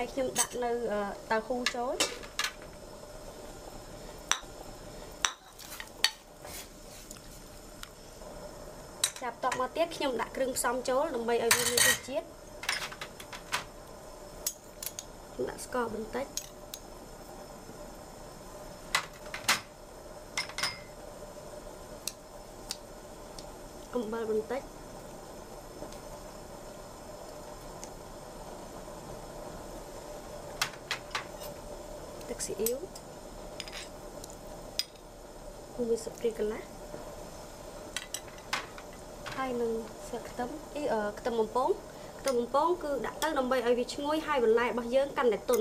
ហើយខ្ញុំដាក់នៅតៅហ៊ូចូលចាប់តបមកទៀតខ្ញុំដាក់គ្រឿងផ្សំចូលដើម្បីឲ្យវាមានរសជាតិខ្ញុំដាក់ស្ករបន្តិចអំបិលបន្តិចទឹកស៊ីអ៊ីវមួយស្លាបព្រាកន្លះហើយនឹងស្លឹកខ្ទឹមខ្ទឹមបំពងគឺដាក់ទៅដើម្បីឲ្យវាឈ្ងុយហើយបន្លែរបស់យើងកាន់តែទន់